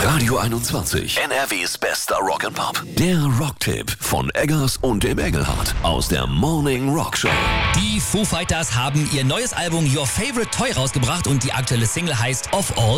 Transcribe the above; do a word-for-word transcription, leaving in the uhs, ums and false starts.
Radio einundzwanzig, N R Ws bester Rock'n'Pop. Der Rocktipp von Eggers und dem Engelhardt aus der Morning Rock Show. Die Foo Fighters haben ihr neues Album Your Favorite Toy rausgebracht und die aktuelle Single heißt Of All